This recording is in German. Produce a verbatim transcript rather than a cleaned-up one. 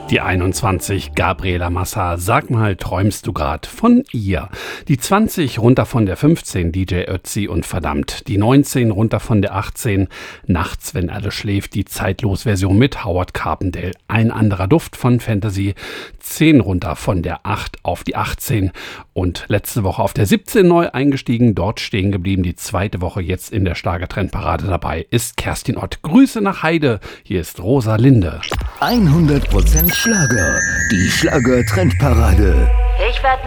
Die einundzwanzig, Gabriela Massa, sag mal, träumst du grad von ihr? Die zwanzig, runter von der fünfzehn, D J Ötzi und verdammt. Die neunzehn, runter von der achtzehn, nachts, wenn alles schläft, die Zeitlos-Version mit Howard Carpendale. Ein anderer Duft von Fantasy. zehn, runter von der acht auf die achtzehn und letzte Woche auf der siebzehn neu eingestiegen, dort stehen geblieben. Die zweite Woche jetzt in der Schlagertrendparade dabei ist Kerstin Ott. Grüße nach Heide, hier ist Rosa Linde. hundert Prozent Schlager, die Schlager-Trendparade. Ich werd